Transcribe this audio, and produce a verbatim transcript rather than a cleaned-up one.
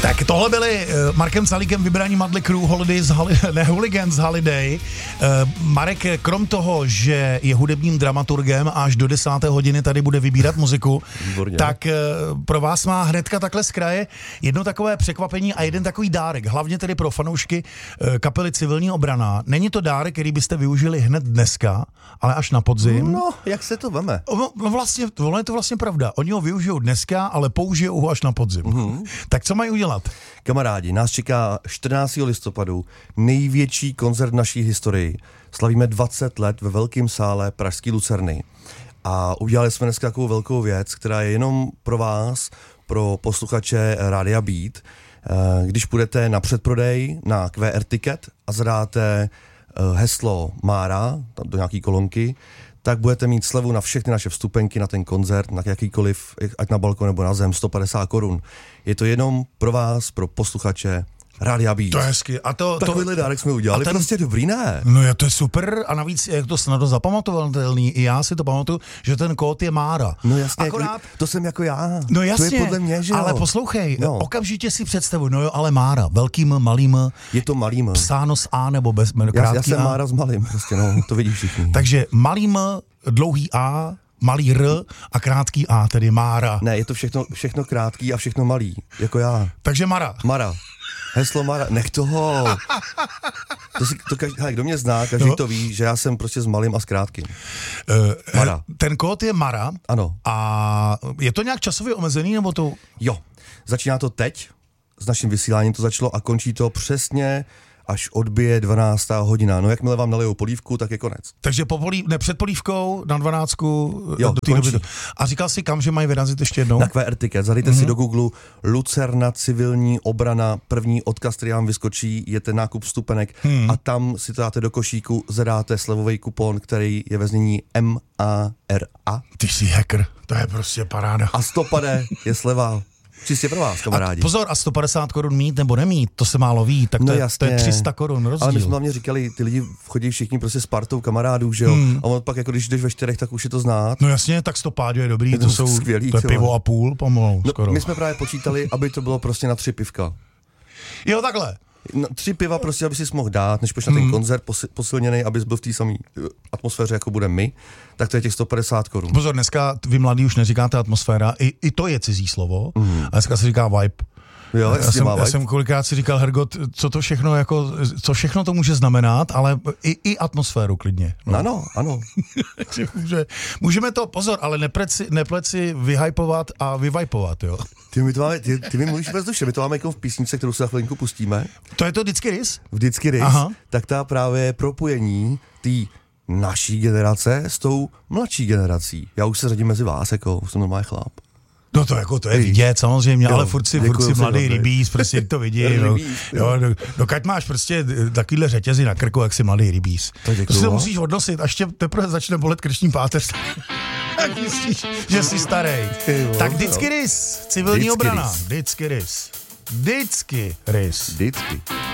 Tak tohle byli uh, Markem Salíkem vybraní Madly Crew Holidays, holi, ne Hooligans Holiday. Uh, Marek, krom toho, že je hudebním dramaturgem a až do desáté hodiny tady bude vybírat muziku, Výborně. tak uh, pro vás má hnedka takhle z kraje jedno takové překvapení a jeden takový dárek, hlavně tedy pro fanoušky uh, kapely Civilní obrana. Není to dárek, který byste využili hned dneska, ale až na podzim. No, jak se to veme? No, no vlastně, tohle je to vlastně pravda. Oni ho využijou dneska, ale použijou ho až na podzim. Mm-hmm. Tak co mají udělat? Kamarádi, nás čeká čtrnáctého listopadu největší koncert v naší historii. Slavíme dvacet let ve velkém sále Pražský Lucerny. A udělali jsme dneska takovou velkou věc, která je jenom pro vás, pro posluchače Rádia Beat. Když půjdete na předprodej na Q R Ticket a zadáte heslo Mára do nějaký kolonky, tak budete mít slevu na všechny naše vstupenky na ten koncert, na jakýkoliv, ať na balkon nebo na zem, sto padesát korun. Je to jenom pro vás, pro posluchače Rádia Beat. To je hezky. A to, Takovýhle dárek jsme udělali, ten, prostě dobrý, ne? No je to je super a navíc je to snadno zapamatovatelný. I já si to pamatuju, že ten kód je Mára. No jasně, akorát, to jsem jako já. No jasně, to je podle mě, že jo? Ale poslouchej, no. Okamžitě si představuj, no jo, ale Mára, velkým, malým. Je to malým. Psáno s A nebo bez krátký já, já jsem A. Mára s malým, prostě no, to vidí všichni. Takže malým, dlouhý A, malý R a krátký A, tedy Mára. Ne, je to všechno, všechno krátký a všechno malý, jako já. Takže Mara. Mara. Heslo Mara, nech toho. To si, to každý, hele, kdo mě zná, každý no. to ví, že já jsem prostě s malým a s krátkým. Uh, Mara. Ten kód je Mara. Ano. A je to nějak časově omezený, nebo to? Jo, začíná to teď, s naším vysíláním to začalo a končí to přesně až odbije dvanáctá hodina. No jakmile vám nalijou polívku, tak je konec. Takže po polí, ne, před polívkou na dvanáctku jo, do té doby. A říkal jsi, kam, že mají vyrazit ještě jednou? Na Q R Ticket. Zadejte mm-hmm. si do Google Lucerna Civilní obrana. První odkaz, který vám vyskočí, je ten nákup vstupenek hmm. a tam si to dáte do košíku, zadáte slevový kupon, který je ve znění M A R A. Ty jsi hacker, to je prostě paráda. A stopade je sleva. Čistě pro vás, kamarádi. A pozor, a sto padesát korun mít nebo nemít, to se málo ví, tak to, no je, to je tři sta korun rozdíl. Ale my jsme hlavně říkali, ty lidi chodí všichni prostě s partou kamarádů, že jo? Hmm. A on pak jako když jdeš ve čtyřech, tak už je to znát. No jasně, tak sto páďo je dobrý, je to, to jsou skvělý, to je pivo a půl pomalu no, skoro. My jsme právě počítali, aby to bylo prostě na tři pivka. Jo, takhle. No, tři piva prostě, aby si mohl dát, než půjdeš na ten mm. koncert posi- posilněný, abys byl v té samé atmosféře, jako budeme my, tak to je těch sto padesát korun. Pozor, dneska vy mladí už neříkáte atmosféra, i, i to je cizí slovo, mm. a dneska se říká vibe. Jo, já, jsem, já jsem kolikrát si říkal, Hergot, co to všechno jako, co všechno to může znamenat, ale i, i atmosféru klidně. No. Ano, ano. Může, můžeme to, pozor, ale nepleci, nepleci vyhypovat a vyvajpovat, jo. Ty mi, to máme, ty, ty mi mluvíš bez duše, my to máme jako v písničce, kterou se za chvilinku pustíme. To je to vždycky rys? Vždycky rys, aha. Tak ta právě propojení té naší generace s tou mladší generací. Já už se řadím mezi vás, jako už jsem normální chlap. No to jako to je vidět samozřejmě, jo, ale furt si, furt si mladý rybíz, prostě to vidí. no, jo, do, dokud máš prostě takovýhle řetězy na krku, jak si mladý rybíz. To si to musíš odnosit, až tě teprve začne bolet krční páteř. Tak jistíš, že jsi starý. Tak vždycky rys, civilní obrana. Vždycky rys. Vždycky rys. Vždycky.